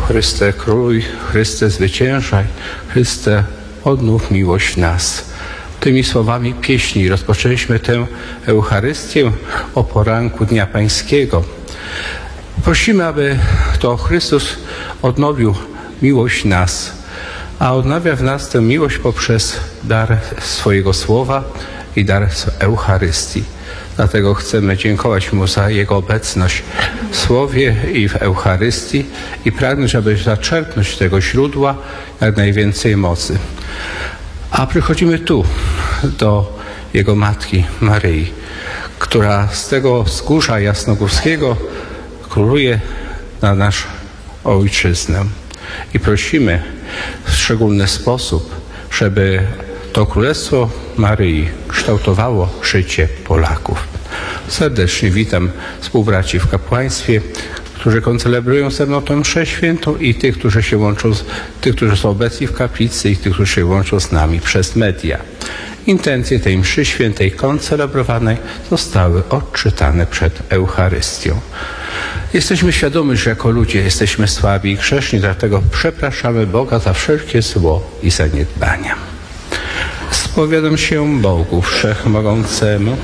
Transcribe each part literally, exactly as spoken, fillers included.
Chryste króluj, Chryste zwyciężaj, Chryste odnów miłość w nas. Tymi słowami pieśni rozpoczęliśmy tę Eucharystię o poranku Dnia Pańskiego. Prosimy, aby to Chrystus odnowił miłość w nas, a odnawia w nas tę miłość poprzez dar swojego Słowa i dar Eucharystii. Dlatego chcemy dziękować Mu za Jego obecność w Słowie i w Eucharystii i pragnąć, aby zaczerpnąć tego źródła jak najwięcej mocy. A przychodzimy tu, do Jego Matki Maryi, która z tego wzgórza jasnogórskiego króluje na naszą ojczyznę. I prosimy w szczególny sposób, żeby to Królestwo Maryi kształtowało życie Polaków. Serdecznie witam współbraci w kapłaństwie, którzy koncelebrują ze mną tę mszę świętą i tych, którzy się łączą, z, tych, którzy są obecni w kaplicy i tych, którzy się łączą z nami przez media. Intencje tej mszy świętej koncelebrowanej zostały odczytane przed Eucharystią. Jesteśmy świadomi, że jako ludzie jesteśmy słabi i grzeszni, dlatego przepraszamy Boga za wszelkie zło i zaniedbania. Spowiadam się Bogu Wszechmogącemu,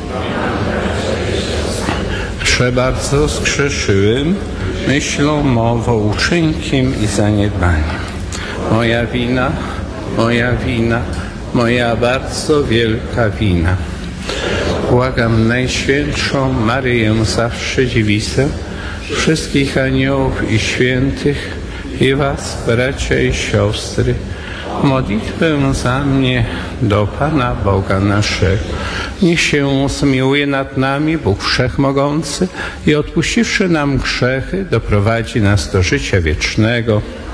że bardzo zgrzeszyłem myślą, mową, uczynkiem i zaniedbaniem. Moja wina, moja wina, moja bardzo wielka wina. Błagam Najświętszą Maryję, zawsze Dziewicę, wszystkich aniołów i świętych i was, bracia i siostry, modlitwę za mnie do Pana Boga naszego. Niech się zmiłuje nad nami Bóg Wszechmogący i odpuściwszy nam grzechy, doprowadzi nas do życia wiecznego.